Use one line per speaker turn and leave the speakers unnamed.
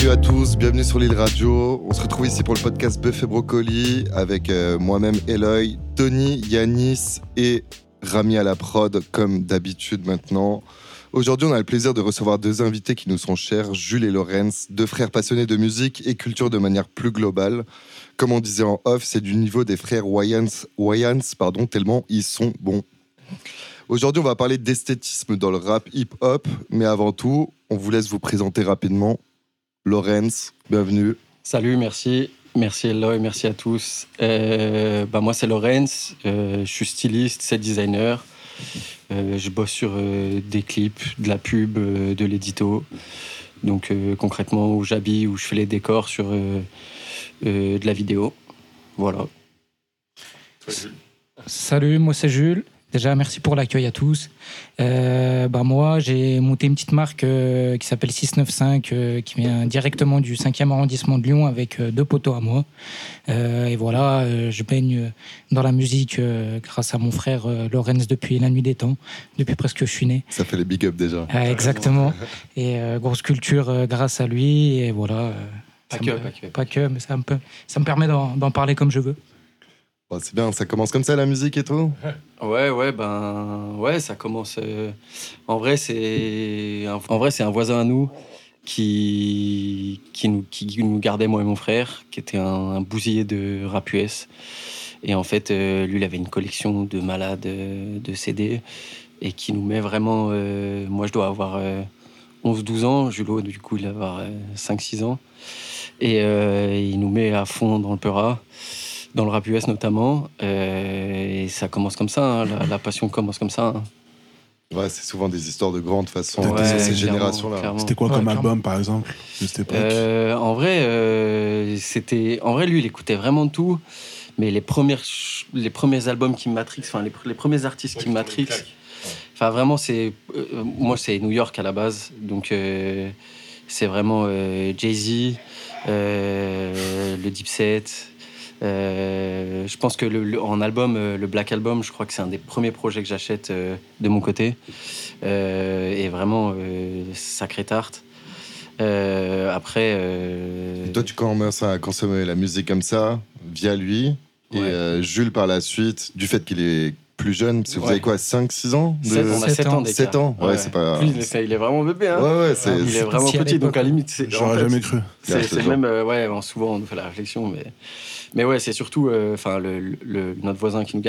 Salut à tous, bienvenue sur l'île Radio. On se retrouve ici pour le podcast Bœuf et Brocoli avec moi-même Eloy, Tony, Yanis et Rami à la prod comme d'habitude maintenant. Aujourd'hui, on a le plaisir de recevoir deux invités qui nous sont chers, Jules et Lorenz, deux frères passionnés de musique et culture de manière plus globale. Comme on disait en off, c'est du niveau des frères Wayans, tellement ils sont bons. Aujourd'hui, on va parler d'esthétisme dans le rap hip-hop, mais avant tout, on vous laisse vous présenter rapidement. Lorenz, bienvenue.
Salut, merci. Merci Eloy, merci à tous. Moi, c'est Lorenz, je suis styliste, set designer. Je bosse sur des clips, de la pub, de l'édito. Donc concrètement, où j'habille, où je fais les décors sur de la vidéo. Voilà.
Salut, moi c'est Jules. Déjà, merci pour l'accueil à tous. Moi, j'ai monté une petite marque qui s'appelle 695, qui vient directement du 5e arrondissement de Lyon avec deux potos à moi. Et voilà, je baigne dans la musique grâce à mon frère Lorenz depuis la nuit des temps, depuis presque que je suis né.
Ça fait les big up déjà.
Exactement. Et grosse culture grâce à lui. Et voilà.
Pas que,
mais ça me permet d'en parler comme je veux.
Bon, c'est bien, ça commence comme ça la musique et tout.
Ouais, ça commence. En vrai, c'est un voisin à nous qui nous gardait, moi et mon frère, qui était un bousillé de rap US. Et en fait, lui, il avait une collection de malades de CD et qui nous met vraiment. Moi, je dois avoir 11-12 ans. Julo, du coup, il va avoir 5-6 ans. Et il nous met à fond dans le Peura. Dans le rap US notamment, et ça commence comme ça, hein, la passion commence comme ça. Hein.
Ouais, c'est souvent des histoires de grande façon,
ouais,
ces générations-là.
Clairement.
C'était quoi comme album, par exemple, de cette époque
En vrai, lui, il écoutait vraiment de tout, mais les premiers albums qui me matrixent, enfin les premiers artistes qui me matrixent, enfin vraiment, moi c'est New York à la base, donc c'est vraiment Jay-Z, le Dipset. Je pense que en album, le Black Album, je crois que c'est un des premiers projets que j'achète de mon côté. Et vraiment, sacrée tarte. Après...
Et toi, tu commences à consommer la musique comme ça, via lui. Ouais. Et Jules, par la suite, du fait qu'il est plus jeune, parce que vous avez quoi, 5-6 ans
On a 7 ans d'écart.
7 ans, ouais, c'est pas...
Lui, il est vraiment bébé, hein.
Ouais,
il est vraiment petit, donc à la limite...
J'aurais jamais cru.
C'est même... souvent, on nous fait la réflexion, mais ouais, c'est surtout... notre voisin qui nous